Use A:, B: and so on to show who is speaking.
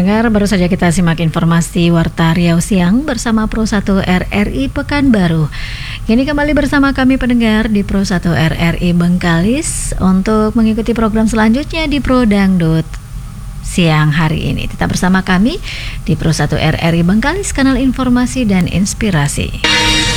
A: pendengar, baru saja kita simak informasi Warta Riau Siang bersama Pro 1 RRI Pekanbaru. Kini kembali bersama kami pendengar di Pro 1 RRI Bengkalis untuk mengikuti program selanjutnya di Pro Dangdut siang hari ini. Tetap bersama kami di Pro 1 RRI Bengkalis, kanal informasi dan inspirasi.